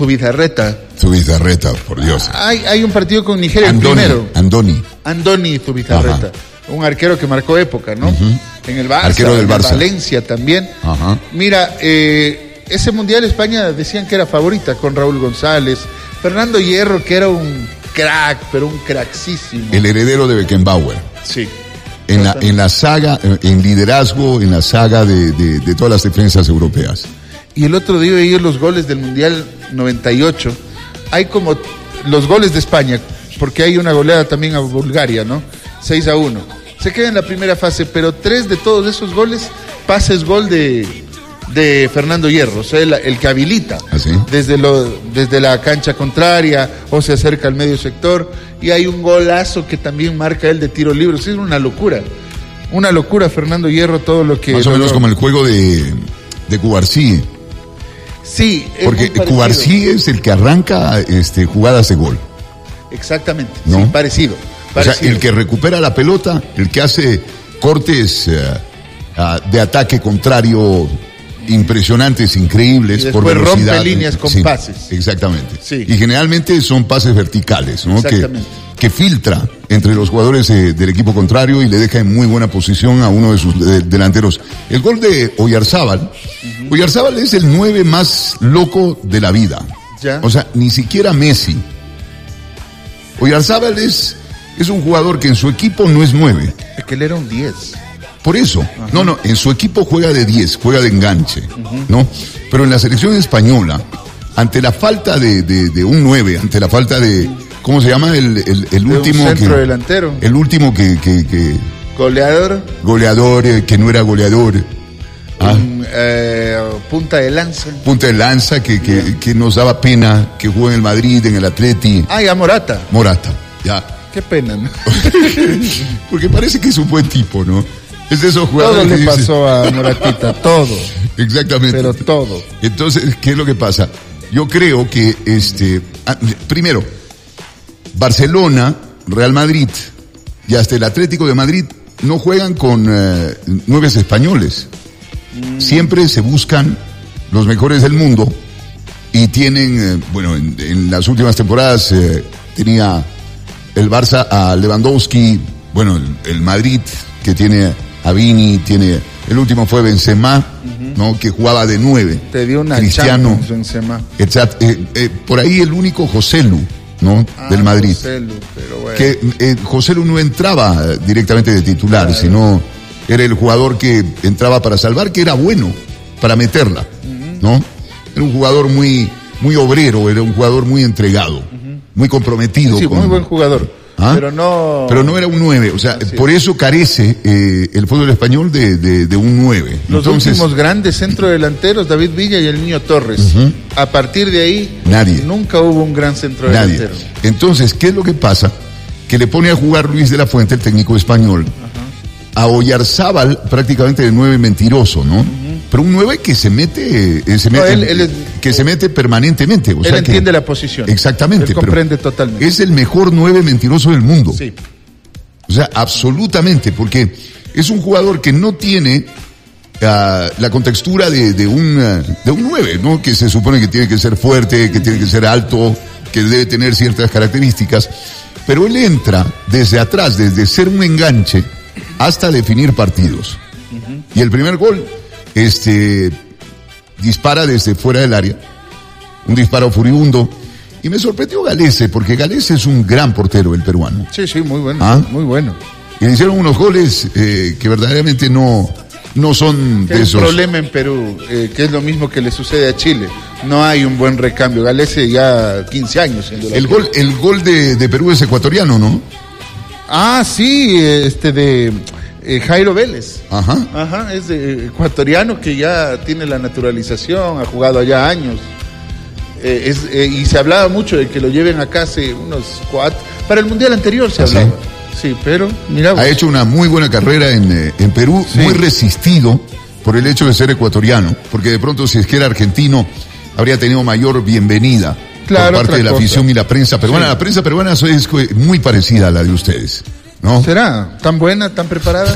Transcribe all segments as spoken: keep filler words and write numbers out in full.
Zubizarreta. Zubizarreta, por Dios. Hay, hay un partido con Nigeria Andoni, primero. Andoni. Andoni Zubizarreta. Ajá. Un arquero que marcó época, ¿no? Uh-huh. En el Barça, arquero del en Barça. Valencia también. Ajá. Mira, eh, ese Mundial España decían que era favorita con Raúl González, Fernando Hierro, que era un crack, pero un cracksísimo. El heredero de Beckenbauer. Sí. En la, en la saga, en liderazgo, en la saga de, de, de todas las defensas europeas. Y el otro día veía los goles del Mundial noventa y ocho. Hay como los goles de España, porque hay una goleada también a Bulgaria, ¿no? seis a uno. Se queda en la primera fase, pero tres de todos esos goles, pases gol de, de Fernando Hierro, o sea, el, el que habilita. ¿Ah, sí? desde, lo, desde la cancha contraria o se acerca al medio sector. Y hay un golazo que también marca él de tiro libre. O sea, es una locura. Una locura, Fernando Hierro, todo lo que... Más o menos lo... como el juego de, de Cubarsí. Sí, es porque Cubarsí es el que arranca este, jugadas de gol. Exactamente, ¿no? Sí, parecido, parecido. O sea, el que recupera la pelota, el que hace cortes uh, uh, de ataque contrario impresionantes, increíbles, y por velocidad. Rompe líneas con sí, pases. Exactamente. Sí. Y generalmente son pases verticales, ¿no? Que, que filtra entre los jugadores eh, del equipo contrario y le deja en muy buena posición a uno de sus de, delanteros. El gol de Oyarzábal, uh-huh. Oyarzábal es el nueve más loco de la vida. ¿Ya? O sea, ni siquiera Messi. Oyarzábal es, es un jugador que en su equipo no es nueve. Es que él era un diez. Por eso, ajá. no, no, en su equipo juega de diez, juega de enganche, uh-huh. ¿no? Pero en la selección española, ante la falta de, de, de un nueve, ante la falta de, ¿cómo se llama? El, el, el de último un centro que, delantero. El último que, que, que goleador. Goleador, eh, que no era goleador. ¿Ah? Un, eh, punta de lanza. Punta de lanza que, que, yeah. que nos daba pena, que jugó en el Madrid, en el Atleti. Ah, ya Morata. Morata, ya. Qué pena, ¿no? Porque parece que es un buen tipo, ¿no? Es de esos jugadores. Todo le que pasó dice... a Moratita, todo. Exactamente. Pero todo. Entonces, ¿qué es lo que pasa? Yo creo que, este, ah, primero, Barcelona, Real Madrid y hasta el Atlético de Madrid no juegan con eh, nueves españoles. Mm. Siempre se buscan los mejores del mundo y tienen, eh, bueno, en, en las últimas temporadas eh, tenía el Barça a Lewandowski, bueno, el, el Madrid que tiene a Vini, tiene, el último fue Benzema, uh-huh. ¿no? Que jugaba de nueve. Te dio una Cristiano, Benzema. Exacto, eh, eh, por ahí el único Joselu, ¿no? Ah, del Madrid. Joselu, pero bueno. Que eh, Joselu no entraba directamente de titular, claro. Sino era el jugador que entraba para salvar, que era bueno para meterla, uh-huh. ¿no? Era un jugador muy, muy obrero, era un jugador muy entregado, uh-huh. muy comprometido. Sí, con, muy buen jugador. ¿Ah? Pero no... Pero no era un nueve, o sea, así por es. Eso carece eh, el fútbol español de, de, de un nueve. Los Entonces, últimos grandes centrodelanteros, David Villa y el Niño Torres. Uh-huh. A partir de ahí, nadie. Nunca hubo un gran centrodelantero. Nadie. Entonces, ¿qué es lo que pasa? Que le pone a jugar Luis de la Fuente, el técnico español, uh-huh. a Oyarzábal prácticamente de nueve mentiroso, ¿no? Uh-huh. Pero un nueve que se mete, eh, se no, mete él, él es, que se mete permanentemente. O él sea entiende que, la posición. Exactamente. Él comprende totalmente. Es el mejor nueve mentiroso del mundo. Sí. O sea, absolutamente, porque es un jugador que no tiene uh, la contextura de, de un uh, de un nueve, ¿no? Que se supone que tiene que ser fuerte, que tiene que ser alto, que debe tener ciertas características, pero él entra desde atrás, desde ser un enganche hasta definir partidos. Uh-huh. Y el primer gol este dispara desde fuera del área, un disparo furibundo, y me sorprendió Galese, porque Galese es un gran portero, el peruano. Sí, sí, muy bueno, ¿Ah? muy bueno. Y le hicieron unos goles eh, que verdaderamente no, no son de esos. esos. Hay un problema en Perú, eh, que es lo mismo que le sucede a Chile. No hay un buen recambio. Galese ya quince años. El gol, el gol de, de Perú es ecuatoriano, ¿no? Ah, sí, este de... Eh, Jairo Vélez. Ajá. Ajá, es de, ecuatoriano que ya tiene la naturalización, ha jugado allá años. Eh, es, eh, y se hablaba mucho de que lo lleven acá hace unos cuatro. Para el mundial anterior se hablaba. ¿Sí? Sí, pero mira. Ha hecho una muy buena carrera en, en Perú, sí. Muy resistido por el hecho de ser ecuatoriano, porque de pronto si es que era argentino habría tenido mayor bienvenida, claro, por parte de la cosa. Afición y la prensa peruana. Sí. La prensa peruana es muy parecida a la de ustedes, ¿no? ¿Será? ¿Tan buena, tan preparada?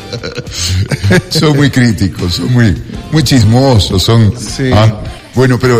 Son muy críticos, son muy, muy chismosos, son... Sí. Ah, bueno, pero